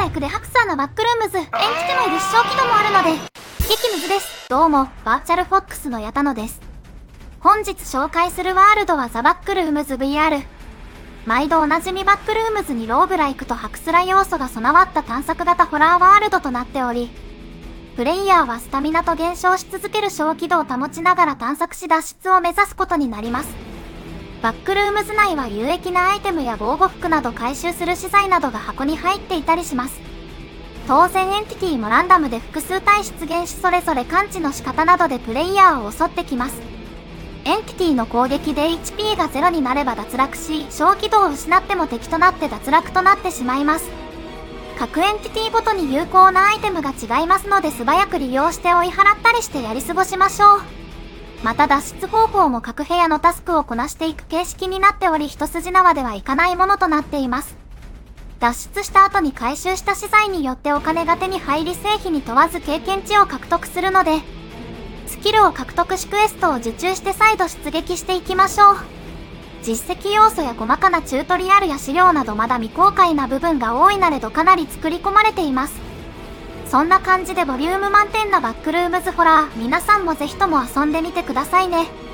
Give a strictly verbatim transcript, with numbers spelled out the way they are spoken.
イクでハクサーなバックルームズ、延期でもいる小気度もあるので、激ムズです。どうも、バーチャルフォックスの矢田野です。本日紹介するワールドはザ・バックルームズ ブイアール。毎度おなじみバックルームズにローブライクとハクスラ要素が備わった探索型ホラーワールドとなっており、プレイヤーはスタミナと減少し続ける小気度を保ちながら探索し脱出を目指すことになります。バックルームズ内は有益なアイテムや防護服など回収する資材などが箱に入っていたりします。当然エンティティもランダムで複数体出現しそれぞれ感知の仕方などでプレイヤーを襲ってきます。エンティティの攻撃で エイチピー がゼロになれば脱落し、小気度を失っても敵となって脱落となってしまいます。各エンティティごとに有効なアイテムが違いますので素早く利用して追い払ったりしてやり過ごしましょう。また脱出方法も各部屋のタスクをこなしていく形式になっており一筋縄ではいかないものとなっています。脱出した後に回収した資材によってお金が手に入り成否に問わず経験値を獲得するので、スキルを獲得しクエストを受注して再度出撃していきましょう。実績要素や細かなチュートリアルや資料などまだ未公開な部分が多いなれどかなり作り込まれています。そんな感じでボリューム満点なバックルームズホラー、皆さんもぜひとも遊んでみてくださいね。